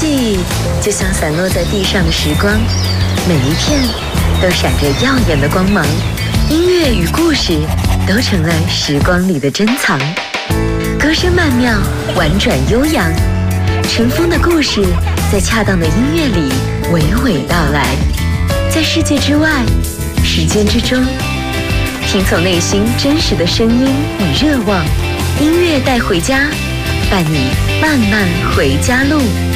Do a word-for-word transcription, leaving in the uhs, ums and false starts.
记就像散落在地上的时光，每一片都闪着耀眼的光芒。音乐与故事都成了时光里的珍藏，歌声曼妙，婉转悠扬，尘封的故事在恰当的音乐里娓娓道来。在世界之外，时间之中，听从内心真实的声音与热望，音乐带回家，伴你漫漫回家路。